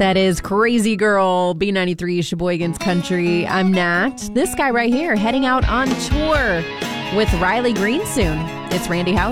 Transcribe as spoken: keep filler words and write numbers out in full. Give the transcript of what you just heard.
That is Crazy Girl, B ninety-three, Sheboygan's Country. I'm Nat. This guy right here heading out on tour with Riley Green soon. It's Randy Houser.